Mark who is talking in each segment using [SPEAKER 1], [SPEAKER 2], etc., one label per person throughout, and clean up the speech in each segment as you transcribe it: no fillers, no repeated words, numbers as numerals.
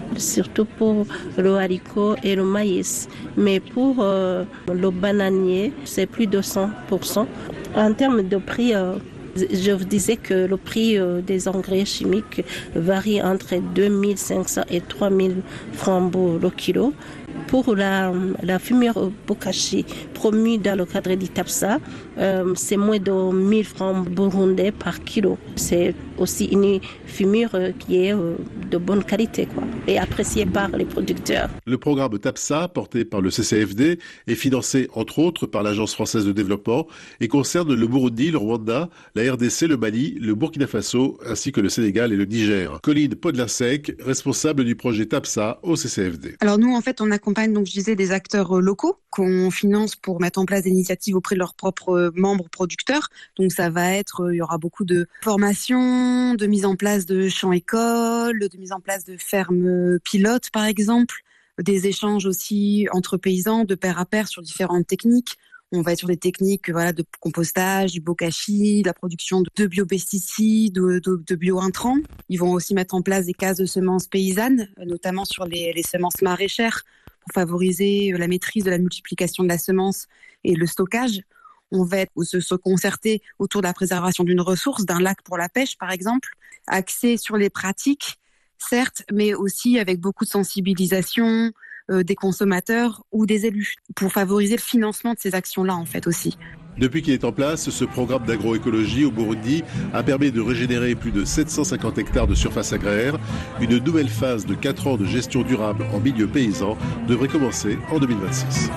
[SPEAKER 1] surtout pour le haricot et le maïs. Mais pour le bananier, c'est plus de 100%. En termes de prix, je vous disais que le prix des engrais chimiques varie entre 2500 et 3000 francs le kilo. Pour la fumure bokashi promue dans le cadre du TAPSA, c'est moins de 1000 francs burundais par kilo. C'est aussi une fumure qui est de bonne qualité, quoi, et appréciée par les producteurs.
[SPEAKER 2] Le programme TAPSA, porté par le CCFD, est financé entre autres par l'Agence française de développement et concerne le Burundi, le Rwanda, la RDC, le Mali, le Burkina Faso, ainsi que le Sénégal et le Niger. Colline Podlinsek, responsable du projet TAPSA au CCFD.
[SPEAKER 3] Alors nous, en fait, on accompagne, donc je disais, des acteurs locaux qu'on finance pour mettre en place des initiatives auprès de leurs propres membres producteurs. Donc ça va être, il y aura beaucoup de formations, de mise en place de champs-écoles, de mise en place de fermes pilotes par exemple, des échanges aussi entre paysans de pair à pair sur différentes techniques. On va être sur des techniques de compostage, du bokashi, de la production de biopesticides, de bio-intrants. Ils vont aussi mettre en place des cases de semences paysannes, notamment sur les semences maraîchères, pour favoriser la maîtrise de la multiplication de la semence et le stockage. On va se concerter autour de la préservation d'une ressource, d'un lac pour la pêche par exemple, axé sur les pratiques, certes, mais aussi avec beaucoup de sensibilisation des consommateurs ou des élus, pour favoriser le financement de ces actions-là en fait aussi.
[SPEAKER 2] Depuis qu'il est en place, ce programme d'agroécologie au Burundi a permis de régénérer plus de 750 hectares de surface agraire. Une nouvelle phase de 4 ans de gestion durable en milieu paysan devrait commencer en 2026.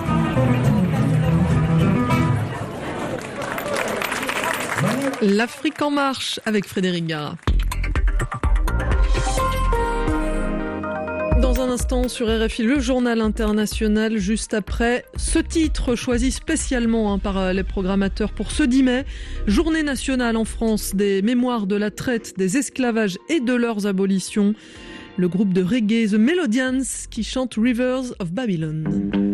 [SPEAKER 4] L'Afrique en marche avec Frédéric Gara. Dans un instant sur RFI, le journal international, juste après ce titre choisi spécialement par les programmateurs pour ce 10 mai, journée nationale en France des mémoires de la traite, des esclavages et de leurs abolitions. Le groupe de reggae The Melodians qui chante Rivers of Babylon.